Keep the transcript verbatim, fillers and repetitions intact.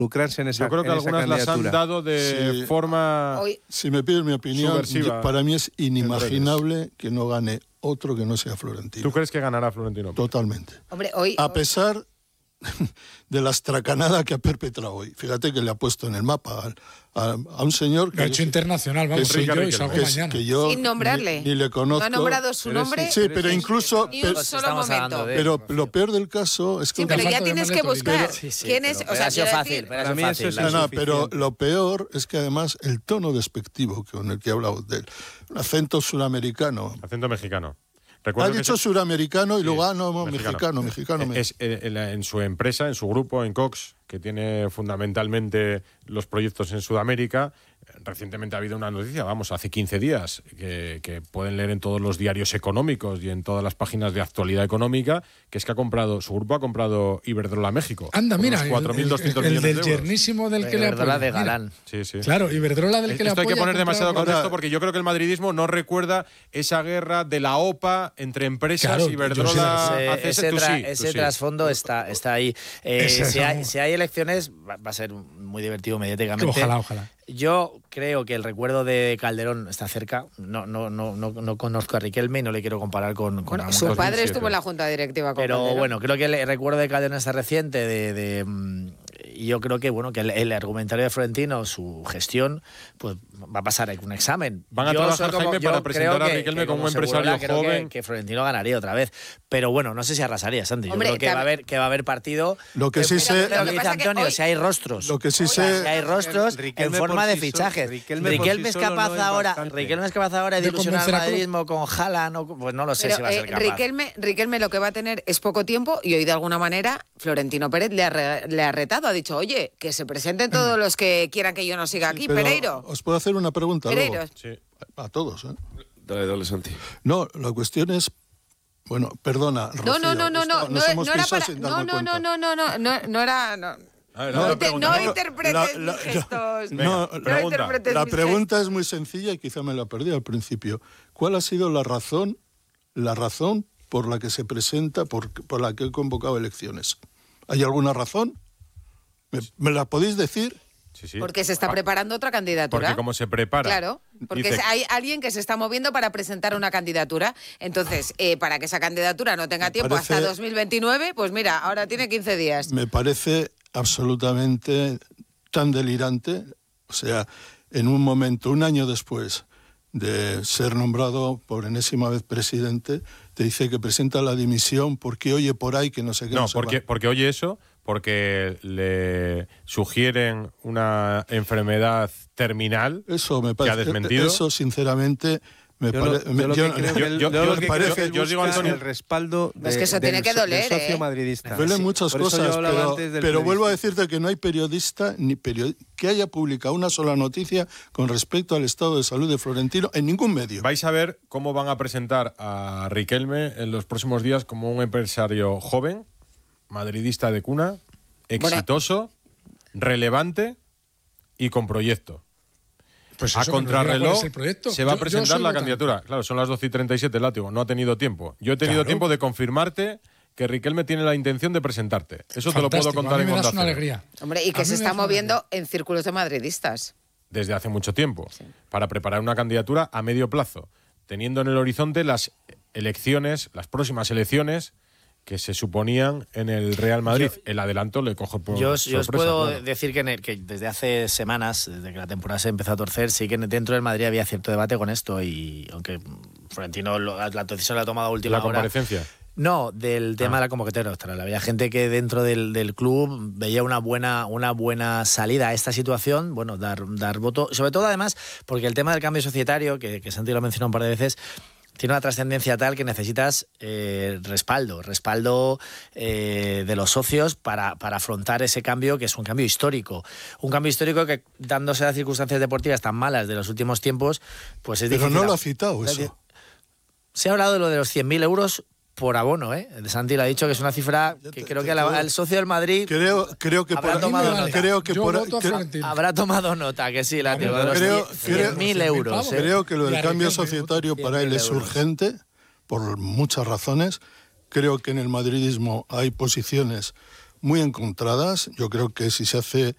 lucrarse en esa Yo creo que en esa algunas las han candidatura. dado de Sí. forma Hoy, si me pides mi opinión, subversiva yo- para mí es inimaginable que no gane otro que no sea Florentino. ¿Tú crees que ganará Florentino? Totalmente. Hombre, hoy... A pesar de la estracanada que ha perpetrado hoy. Fíjate que le ha puesto en el mapa a, a, a un señor que... Lo ha hecho internacional, vamos, que soy sí, yo y salgo que, mañana. que yo Sin nombrarle. Ni, ni le conozco. No ha nombrado su Pero nombre. Sí, pero incluso... Ni un pero, solo momento. pero lo peor del caso es que... Sí, pero ya tienes que buscar Sí, sí, quién es... pero O sea, ha sido quiero fácil, decir- pero ha Para sido mí eso fácil. es No, no, insuficiente. pero lo peor es que además el tono despectivo con el que ha hablado de él, un acento suramericano. Acento mexicano. Ha Recuerdo que dicho se- suramericano y Sí, luego, ah, no, no, mexicano. mexicano, mexicano. Es, eh, en, la- en su empresa, en su grupo, en Cox, que tiene fundamentalmente los proyectos en Sudamérica, recientemente ha habido una noticia, vamos, hace quince días, que, que pueden leer en todos los diarios económicos y en todas las páginas de actualidad económica, que es que ha comprado, su grupo ha comprado Iberdrola México. Anda, por mira, unos el, cuatro mil doscientos el- el millones del de euros. yernísimo del que le Iberdrola apoya. de Mira. Galán. Sí, sí. Claro, Iberdrola del que le Esto hay apoya. que poner ha demasiado comprado- contexto porque yo creo que el madridismo no recuerda esa guerra de la OPA entre empresas Claro, y yo Iberdrola. Ese, hace ese tú tra- sí, tú ese sí. trasfondo está, está ahí. Eh, Ese si, es hay, un- si hay elecciones, va, va a ser muy divertido mediáticamente. Ojalá, ojalá. Yo creo que el recuerdo de Calderón está cerca. No, no, no, no, no conozco a Riquelme y no le quiero comparar con, con Bueno, Ramón su Cosme. padre dos mil siete. estuvo en la junta directiva con Pero Calderón. bueno, creo que el recuerdo de Calderón está reciente de, de, mm, y yo creo que bueno que el, el argumentario de Florentino, su gestión, pues va a pasar un examen. Van a Yo trabajar, soy como- Jaime, yo para presentar creo a que- Riquelme que como un Segurola empresario creo que- joven. Que, Florentino ganaría otra vez. Pero bueno, no sé si arrasaría, Santi. Yo Hombre, creo que va a tam- haber que va a haber partido. Lo que Eh, sí pero sé- lo Lo que que dice pasa que Antonio, hoy- si hay rostros. Lo que sí Si hay sé... rostros Riquelme en forma por de sí solo- fichajes. Riquelme Riquelme, por sí es solo capaz no es ahora. bastante. Riquelme es capaz ahora de De ilusionar al convencer a Klopp. madridismo con Haaland, o- pues no lo sé Pero, si va a ser eh, capaz. Riquelme, Riquelme lo que va a tener es poco tiempo y hoy de alguna manera Florentino Pérez le ha, re- le ha retado, ha dicho, oye, que se presenten todos los que quieran que yo no siga aquí, Pero Pereiro. ¿os puedo hacer una pregunta luego? Pereiro. Sí. A todos, ¿eh? Dale, dale, Santi. No, la cuestión es... Bueno, perdona, No, no, Rocío, no, no, no, esto- no, nos hemos no era pisado para, sin no, darme no, cuenta. no, no, no, no, no, no era, no, A ver, no, dale, inter- pregunta. no No, interpretes la- mis la- gestos, Venga, No, no pregunta. interpretes La mis pregunta es muy sencilla y quizá me la perdí al principio. ¿Cuál ha sido la razón, la razón por la que se presenta, por, por la que he convocado elecciones? ¿Hay alguna razón? ¿Me, me la podéis decir? Sí, sí. Porque se está Ah, preparando otra candidatura. Porque como se prepara. Claro, porque dice- es- hay alguien que se está moviendo para presentar una candidatura. Entonces, eh, para que esa candidatura no tenga tiempo parece- hasta dos mil veintinueve, pues mira, ahora tiene quince días. Me parece absolutamente tan delirante. O sea, en un momento, un año después de ser nombrado por enésima vez presidente, te dice que presenta la dimisión porque oye por ahí que no sé qué. No, sé porque, cuál. porque oye eso, porque le sugieren una enfermedad terminal. Eso me que ha parece. desmentido. Eso, sinceramente, me Yo lo, parece. yo lo que creo que yo- él- yo- yo yo- lo que parece- creo que él yo os digo, busca es Antonio- el respaldo de, Es que eso del, tiene que so- del doler, socio ¿eh? madridista. Duelen Sí, muchas por eso yo cosas, hablaba pero, antes del pero vuelvo a plebiscito. decirte que no hay periodista ni periodi- que haya publicado una sola noticia con respecto al estado de salud de Florentino en ningún medio. Vais a ver cómo van a presentar a Riquelme en los próximos días como un empresario joven, madridista de cuna, exitoso, relevante y con proyecto. Pues A eso, que nos diga contrarreloj cuál es el proyecto. se va Yo- a yo presentar soy la votante. candidatura. Claro, son las doce y treinta y siete, Látigo. No ha tenido tiempo. Yo he tenido Claro. tiempo de confirmarte que Riquelme tiene la intención de presentarte. Eso te lo puedo Fantástico, contar a mí en me das Onda una Cero. alegría. Hombre, y A que mí se me está das una moviendo alegría. en círculos de madridistas. Desde hace mucho tiempo, para preparar una candidatura a medio plazo, teniendo en el horizonte las elecciones, las próximas elecciones que se suponían en el Real Madrid. Yo- el adelanto le coge por Yo, os- yo os sorpresa, puedo claro. decir que, en el- que desde hace semanas, desde que la temporada se empezó a torcer, sí que dentro del Madrid había cierto debate con esto y aunque Florentino lo- la decisión la ha tomado a última La hora. comparecencia. No, del tema Ah. de la convocatoria electoral. Había gente que dentro del, del club veía una buena, una buena salida a esta situación, bueno, dar, dar voto, sobre todo además porque el tema del cambio societario, que, que Santi lo ha mencionado un par de veces, tiene una trascendencia tal que necesitas eh, respaldo, respaldo eh, de los socios para, para afrontar ese cambio, que es un cambio histórico. Un cambio histórico que, dándose las circunstancias deportivas tan malas de los últimos tiempos, pues es Pero difícil. no lo ha citado eso. Se ha hablado de lo de los cien mil euros por abono, ¿eh? De Santi le ha dicho que es una cifra que creo que la- el socio del Madrid Creo, creo que Habrá por tomado ahí, nota. creo que Yo por ahí- voto a que- Florentino. habrá tomado nota, que sí, la Creo- de los creo- cien mil creo- euros. ¿eh? Creo que lo Y del a cambio Riquelme, societario cien para él mil es euros. urgente por muchas razones. Creo que en el madridismo hay posiciones muy encontradas. Yo creo que si se hace